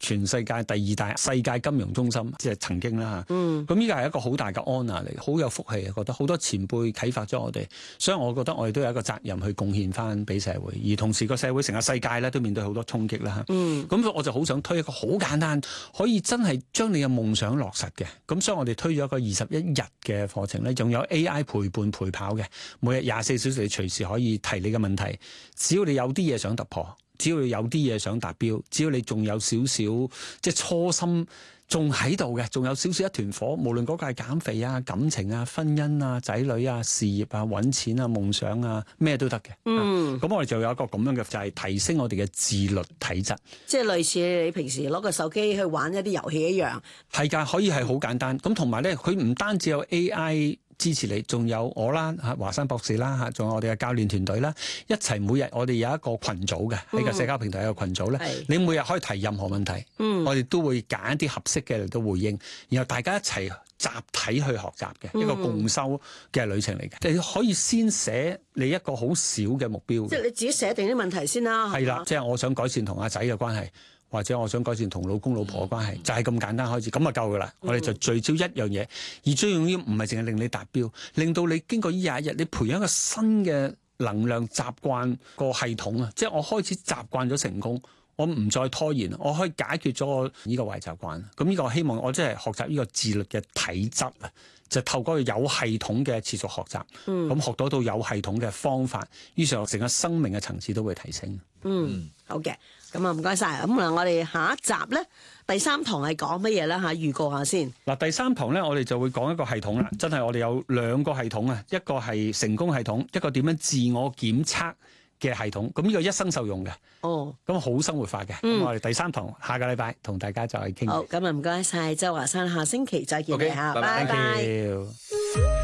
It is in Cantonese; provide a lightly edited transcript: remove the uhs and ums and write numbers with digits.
全世界第2大世界金融中心，即係曾經啦嚇。咁呢個係一個好大嘅 honour 嚟，好有福氣啊！覺得好多前輩啟發咗我哋，所以我覺得我哋都有一個責任去貢獻翻俾社會，而同時個社會成個世界咧都面對好多衝擊啦嚇。咁我就好想推一個好簡單，可以真係將你嘅夢想落實嘅。咁所以我哋推咗一個21日嘅課程咧，仲有 AI 陪伴陪跑嘅，每日24小時你隨時可以提你嘅問題，只要你有啲嘢想突破，只要你有啲嘢想達標，只要你仲有少少即係初心仲喺度嘅，仲有少少一團火，無論嗰個係減肥啊、感情啊、婚姻啊、仔女啊、事業啊、揾錢啊、夢想啊，咩都得嘅。咁我哋就有一個咁樣嘅，就係提升我哋嘅自律體質。即係類似你平時攞個手機去玩一啲遊戲一樣。係㗎，可以係好簡單。咁同埋咧，佢唔單止有 AI。支持你，仲有我啦，華山博士啦，嚇，仲有我哋嘅教練團隊啦，一齊每日我哋有一個群組嘅喺個社交平台有個群組咧，你每日可以提任何問題，我哋都會揀一啲合適嘅嚟到回應，然後大家一齊集體去學習嘅一個共修嘅旅程嚟嘅。你可以先寫你一個好小嘅目標，即係你自己寫定啲問題先啦。係啦，即係我想改善同阿仔嘅關係。或者我想改善同老公老婆嘅關係，就係咁簡單開始，咁就夠噶啦。我哋就聚焦一樣嘢，而最重要唔係淨係令你達標，令到你經過呢21日，你培養一個新嘅能量習慣個系統啊！即係我開始習慣咗成功，我唔再拖延，我可以解決咗我呢個壞習慣。咁呢個我希望我即係學習呢個自律嘅體質啊！就透過有系統嘅持續學習，咁學到有系統嘅方法，於是成個生命嘅層次都會提升。好嘅，咁啊唔該晒。咁嗱，我哋下一集咧，第3堂係講乜嘢咧嚇？預告下先。嗱，第3堂咧，我哋就會講一個系統啦。真係我哋有2個系統啊，一個係成功系統，一個點樣自我檢測嘅系統。咁呢個一生受用嘅。咁好生活化嘅。咁我哋第3堂下個禮拜同大家再傾。好，咁啊唔該晒周華山，下星期再見你嚇，拜拜。